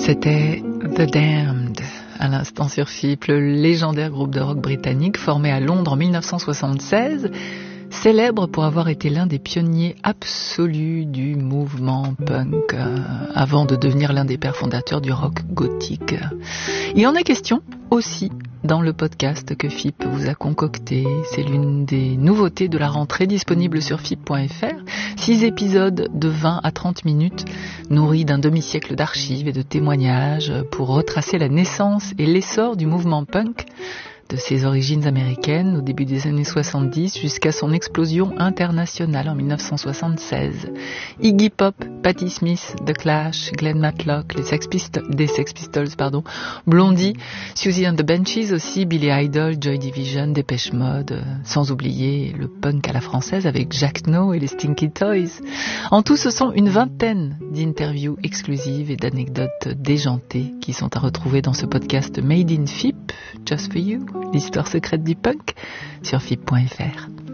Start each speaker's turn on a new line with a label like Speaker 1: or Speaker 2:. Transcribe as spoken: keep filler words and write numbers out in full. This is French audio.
Speaker 1: C'était The Damned, à l'instant sur F I P, le légendaire groupe de rock britannique formé à Londres en dix-neuf cent soixante-seize, célèbre pour avoir été l'un des pionniers absolus du mouvement punk, euh, avant de devenir l'un des pères fondateurs du rock gothique. Il en est question aussi dans le podcast que F I P vous a concocté. C'est l'une des nouveautés de la rentrée, disponible sur F I P point F R. Six épisodes de vingt à trente minutes, nourris d'un demi-siècle d'archives et de témoignages pour retracer la naissance et l'essor du mouvement punk, de ses origines américaines au début des années soixante-dix jusqu'à son explosion internationale en dix-neuf cent soixante-seize. Iggy Pop, Patti Smith, The Clash, Glenn Matlock, les Sex Pistols, des Sex Pistols, pardon, Blondie, Susie and the Benchies aussi, Billy Idol, Joy Division, Depeche Mode, euh, sans oublier le punk à la française avec Jack Snow et les Stinky Toys. En tout, ce sont une vingtaine d'interviews exclusives et d'anecdotes déjantées qui sont à retrouver dans ce podcast Made in F I P, Just for You, l'histoire secrète du punk, sur F I P point F R.